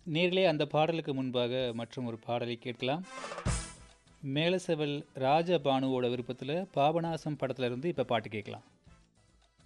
நேர்களே அந்த பாடலுக்கு முன்பாக மற்றும் ஒரு பாடலை கேட்கலாம். மேலசெவல் ராஜபானுவோட விருப்பத்தில் பாபநாசம் படத்துல இருந்து இப்போ பாட்டு கேட்கலாம்.